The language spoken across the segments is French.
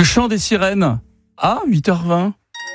Le chant des sirènes. Ah, 8h20.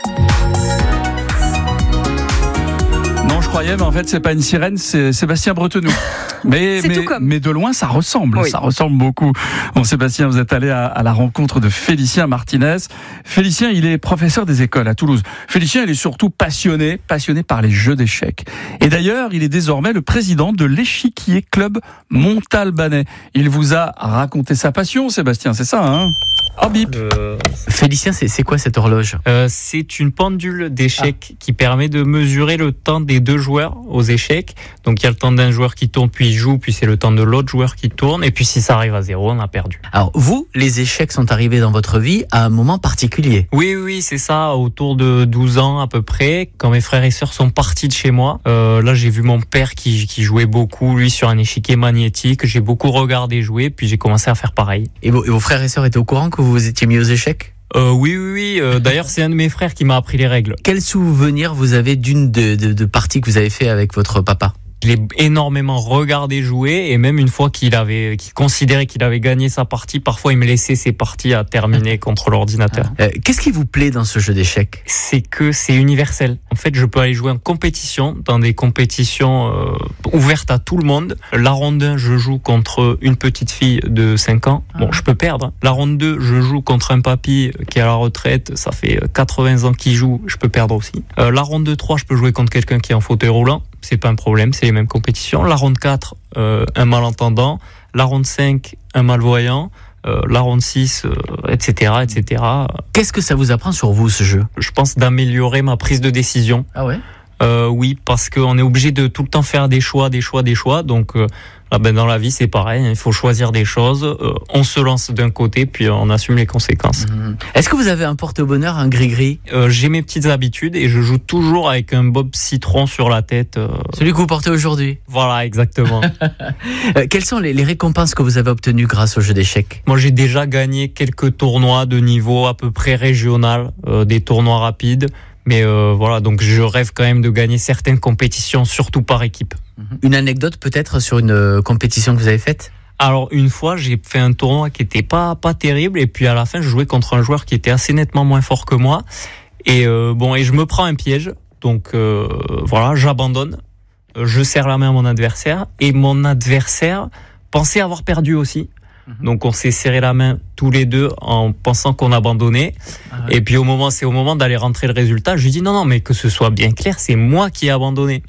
Non, je croyais, mais en fait, c'est pas une sirène, c'est Sébastien Bretenoux. Mais de loin, ça ressemble. Oui. Ça ressemble beaucoup. Bon, Sébastien, vous êtes allé à la rencontre de Félicien Martinez. Félicien, il est professeur des écoles à Toulouse. Félicien, il est surtout passionné par les jeux d'échecs. Et d'ailleurs, il est désormais le président de l'Échiquier Club Montalbanais. Il vous a raconté sa passion, Sébastien, c'est ça, hein? Oh, bip. Félicien, c'est quoi cette horloge? C'est une pendule d'échecs qui permet de mesurer le temps des deux joueurs aux échecs. Donc il y a le temps d'un joueur qui tourne puis il joue, puis c'est le temps de l'autre joueur qui tourne, et puis si ça arrive à 0, on a perdu. Alors vous, les échecs sont arrivés dans votre vie à un moment particulier? Oui, c'est ça, autour de 12 ans à peu près, quand mes frères et sœurs sont partis de chez moi. Là j'ai vu mon père qui jouait beaucoup, lui sur un échiquier magnétique, j'ai beaucoup regardé jouer, puis j'ai commencé à faire pareil. Et vos frères et sœurs étaient au courant que vous étiez mis aux échecs? Oui. D'ailleurs, c'est un de mes frères qui m'a appris les règles. Quel souvenir vous avez d'une de partie que vous avez fait avec votre papa? Je l'ai énormément regardé jouer, et même une fois qu'il considérait qu'il avait gagné sa partie, parfois il me laissait ses parties à terminer contre l'ordinateur. Qu'est-ce qui vous plaît dans ce jeu d'échecs? C'est que c'est universel. En fait, je peux aller jouer en compétition, dans des compétitions ouvertes à tout le monde. La ronde 1, je joue contre une petite fille de 5 ans. Bon, je peux perdre. La ronde 2, je joue contre un papy qui est à la retraite. Ça fait 80 ans qu'il joue. Je peux perdre aussi. La ronde 3, je peux jouer contre quelqu'un qui est en fauteuil roulant. C'est pas un problème, c'est les mêmes compétitions. La ronde 4, un malentendant. La ronde 5, un malvoyant. La ronde 6, etc. Qu'est-ce que ça vous apprend sur vous, ce jeu? Je pense d'améliorer ma prise de décision. Ah ouais? Oui, parce qu'on est obligé de tout le temps faire des choix. Donc, dans la vie, c'est pareil. Il faut choisir des choses. On se lance d'un côté, puis on assume les conséquences. Est-ce que vous avez un porte-bonheur, un gris-gris? J'ai mes petites habitudes et je joue toujours avec un bob citron sur la tête. Celui que vous portez aujourd'hui? Voilà, exactement. Quelles sont les récompenses que vous avez obtenues grâce au jeu d'échecs? Moi, j'ai déjà gagné quelques tournois de niveau à peu près régional, des tournois rapides. Mais donc je rêve quand même de gagner certaines compétitions, surtout par équipe. Une anecdote peut-être sur une compétition que vous avez faite? Alors une fois, j'ai fait un tournoi qui était pas terrible, et puis à la fin, je jouais contre un joueur qui était assez nettement moins fort que moi. Et je me prends un piège. Donc j'abandonne. Je serre la main à mon adversaire, et mon adversaire pensait avoir perdu aussi. Donc on s'est serré la main tous les deux en pensant qu'on abandonnait. Et puis au moment d'aller rentrer le résultat, je lui dis non, mais que ce soit bien clair, c'est moi qui ai abandonné.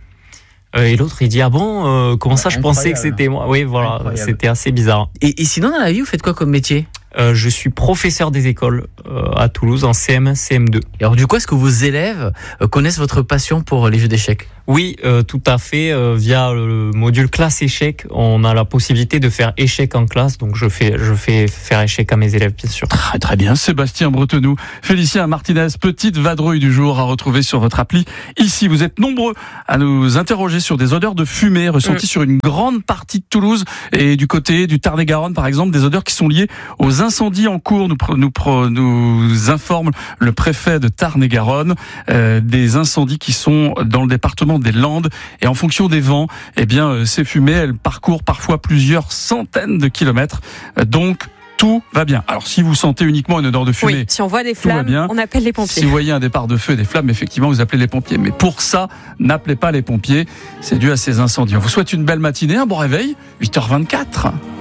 Et l'autre il dit comment ça, je pensais que c'était moi. Oui, voilà, incroyable. C'était assez bizarre. Et sinon dans la vie, vous faites quoi comme métier? Je suis professeur des écoles à Toulouse en CM1, CM2. Et alors du coup, est-ce que vos élèves connaissent votre passion pour les jeux d'échecs? Oui, tout à fait. Via le module classe échec, on a la possibilité de faire échec en classe. Donc je fais faire échec à mes élèves, bien sûr. Très très bien, Sébastien Bretenoux. Félicien Martinez, petite vadrouille du jour à retrouver sur votre appli. Ici, vous êtes nombreux à nous interroger sur des odeurs de fumée ressenties sur une grande partie de Toulouse et du côté du Tarn-et-Garonne, par exemple, des odeurs qui sont liées aux incendies en cours, nous informe le préfet de Tarn-et-Garonne, des incendies qui sont dans le département des Landes, et en fonction des vents, ces fumées, elles parcourent parfois plusieurs centaines de kilomètres, donc tout va bien. Alors si vous sentez uniquement une odeur de fumée, si on voit des flammes, on appelle les pompiers. Si vous voyez un départ de feu et des flammes, effectivement, vous appelez les pompiers. Mais pour ça, n'appelez pas les pompiers, c'est dû à ces incendies. On vous souhaite une belle matinée, un bon réveil, 8h24.